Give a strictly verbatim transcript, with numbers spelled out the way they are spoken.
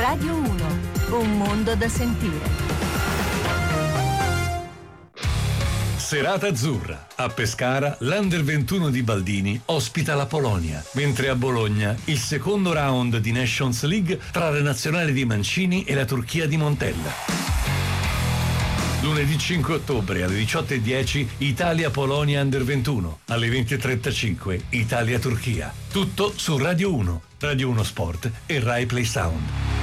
Radio uno, un mondo da sentire. Serata azzurra. A Pescara, l'Under ventuno di Baldini ospita la Polonia, mentre a Bologna il secondo round di Nations League tra la nazionale di Mancini e la Turchia di Montella. Lunedì cinque ottobre alle diciotto e dieci Italia-Polonia Under ventuno, alle venti e trentacinque Italia-Turchia. Tutto su Radio uno, Radio uno Sport e Rai Play Sound.